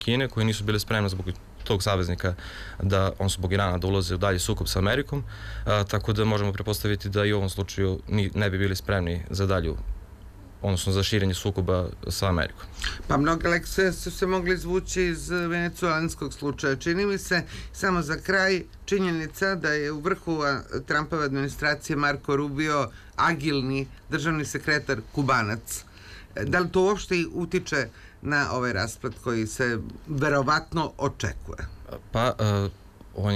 Kine, koji nisu bili spremni zbog tog saveznika, zbog Irana, da ulaze u dalji sukob sa Amerikom, tako da možemo prepostaviti da i u ovom slučaju ne bi bili spremni za dalju, odnosno za širenje sukoba sa Amerikom. Pa mnoge lekcije su se mogli izvući iz venecuelanskog slučaja. Čini mi se, samo za kraj, činjenica da je u vrhu Trumpove administracije Marco Rubio agilni državni sekretar Kubanac. Da li to uopšte utiče na ovaj rasplet koji se verovatno očekuje? Pa, on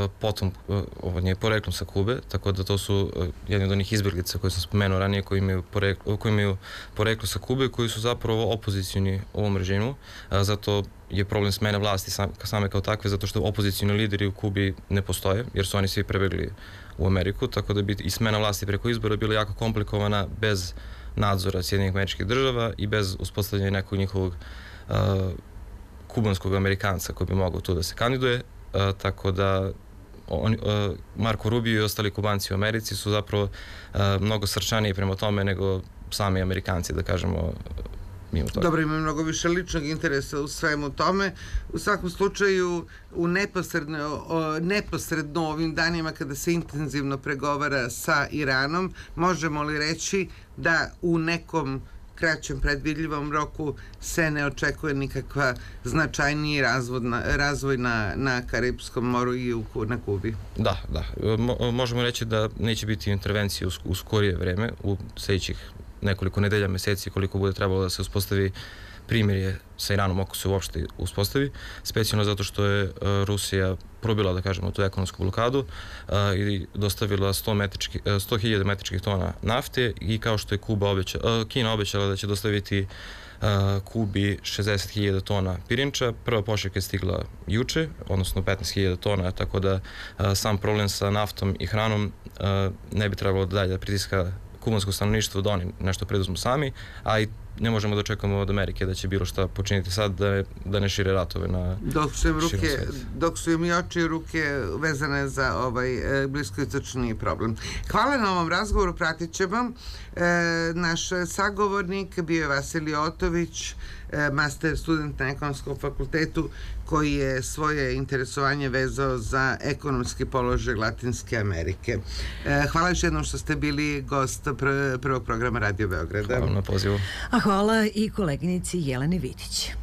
je poreklom sa Kube, tako da to su jedni od onih izbjeglica koje sam spomenuo ranije, koji imaju poreklo sa Kube, koji su zapravo opozicijni ovom režimu. Zato je problem smene vlasti same kao takve, zato što opozicijni lideri u Kubi ne postoje, jer su oni svi prebegli u Ameriku, tako da bi i smena vlasti preko izbora bila jako komplikovana bez nadzora Sjedinjenih Američkih Država i bez uspostavljanja nekog njihovog kubanskog Amerikanca koji bi mogao tu da se kandiduje. Tako da Marco Rubio i ostali Kubanci u Americi su zapravo mnogo srčaniji prema tome nego sami Amerikanci, da kažemo, mimo toga. Dobro, ima mnogo više ličnog interesa u svemu tome. U svakom slučaju, neposredno ovim danima kada se intenzivno pregovara sa Iranom, možemo li reći da u nekom kraćem predvidljivom roku se ne očekuje nikakva značajniji razvoj na Karipskom moru i na Kubi? Da. Možemo reći da neće biti intervencije u skorije vreme, u sljedećih nekoliko nedelja, meseci, koliko bude trebalo da se uspostavi primirje sa Iranom, ako se uopšte uspostavi, specijalno zato što je Rusija probila, da kažemo, tu ekonomsku blokadu i dostavila 100.000 metričkih tona nafte i kao što je Kina obećala da će dostaviti Kubi 60.000 tona pirinča. Prva pošiljka je stigla juče, odnosno 15.000 tona, tako da sam problem sa naftom i hranom ne bi trebalo dalje da pritiska kubansko stanovništvo da oni nešto preduzmu sami, a i ne možemo da očekujemo od Amerike da će bilo šta počiniti sad da ne šire ratove na širom sveta. Dok su im i oči i ruke vezane za ovaj bliskoistočni problem. Hvala na ovom razgovoru, pratit ćemo. Naš sagovornik bio je Vasilij Otović, master student na Ekonomskom fakultetu, koji je svoje interesovanje vezao za ekonomski položaj Latinske Amerike. Hvala još jednom što ste bili gost prvog programa Radio Beograda. Hvala na pozivu. A hvala i koleginici Jeleni Vitić.